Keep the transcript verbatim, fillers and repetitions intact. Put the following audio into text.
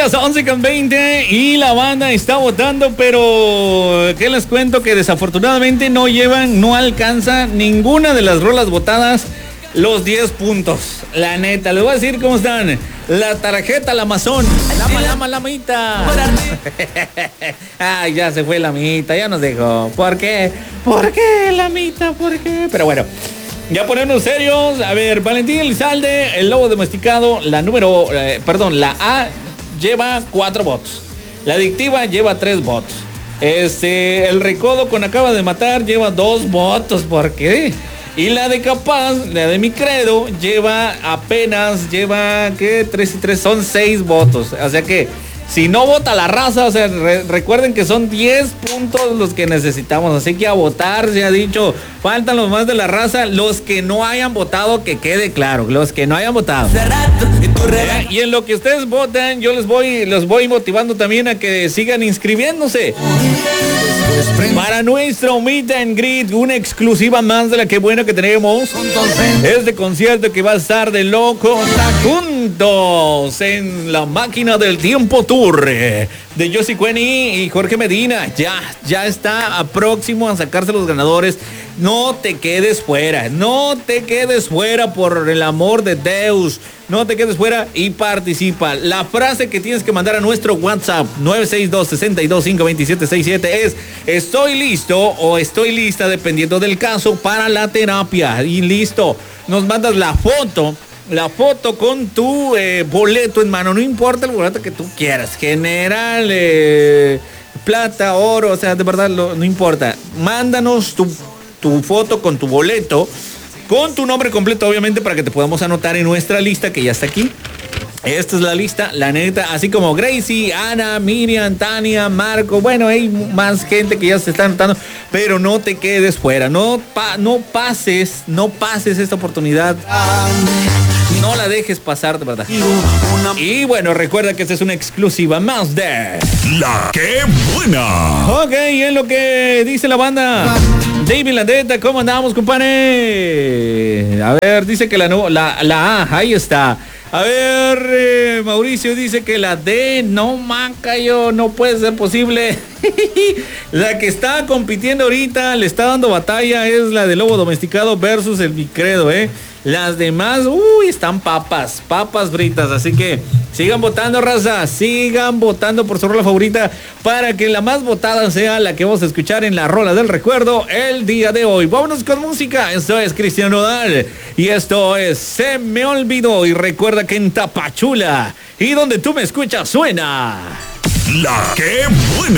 las once con veinte y la banda está votando, pero ¿qué les cuento? Que desafortunadamente no llevan, no alcanza ninguna de las rolas votadas los diez puntos. La neta, les voy a decir cómo están. La tarjeta, la Amazon. Lama, lama, lamita. Ay, ya se fue la amita, ya nos dejó. ¿Por qué? ¿Por qué, lamita? ¿Por qué? Pero bueno, ya ponernos serios. A ver, Valentín Elizalde, el lobo domesticado, la número, eh, perdón, la A lleva cuatro votos. La adictiva lleva tres votos. Este, el recodo con acaba de matar lleva dos votos. ¿Por qué? Y la de Capaz, la de Mi Credo, lleva apenas, lleva, ¿qué? Tres y tres, son seis votos. O sea que, si no vota la raza, o sea, re, recuerden que son diez puntos los que necesitamos. Así que a votar, se ha dicho, faltan los más de la raza. Los que no hayan votado, que quede claro, los que no hayan votado. Eh, y en lo que ustedes votan, yo les voy, los voy motivando también a que sigan inscribiéndose para nuestro Meet and Greet, una exclusiva más de la que buena que tenemos. Este concierto que va a estar de loco juntos en la máquina del tiempo tour de Josie Cueni y Jorge Medina. Ya, ya está a próximo a sacarse los ganadores. No te quedes fuera, no te quedes fuera, por el amor de Deus. No te quedes fuera y participa. La frase que tienes que mandar a nuestro WhatsApp nueve seis dos, seis dos cinco, dos siete seis siete es: estoy listo o estoy lista, dependiendo del caso, para la terapia. Y listo, nos mandas la foto. La foto con tu eh, boleto en mano, no importa el boleto que tú quieras, general, eh, plata, oro, o sea, de verdad, lo, no importa. Mándanos tu, tu foto con tu boleto, con tu nombre completo, obviamente, para que te podamos anotar en nuestra lista que ya está aquí. Esta es la lista, la neta, así como Gracie, Ana, Miriam, Tania, Marco. Bueno, hay más gente que ya se está anotando, pero no te quedes fuera, no, pa, no pases, no pases esta oportunidad. No la dejes pasar, de verdad. Y bueno, recuerda que esta es una exclusiva más de La Que Buena. Ok, y es lo que dice la banda. David Landeta, ¿cómo andamos, compadre? A ver, dice que la, no, la, la A, ahí está. A ver, eh, Mauricio dice que la D, no maca yo, no puede ser posible. La que está compitiendo ahorita, le está dando batalla, es la de Lobo Domesticado versus el Mi Credo, eh. Las demás, uy, están papas, papas fritas. Así que sigan votando, raza, sigan votando por su rola favorita para que la más votada sea la que vamos a escuchar en la rola del recuerdo el día de hoy. Vámonos con música. Esto es Cristian Nodal y esto es Se Me Olvidó. Y recuerda que en Tapachula y donde tú me escuchas suena La Que Buena.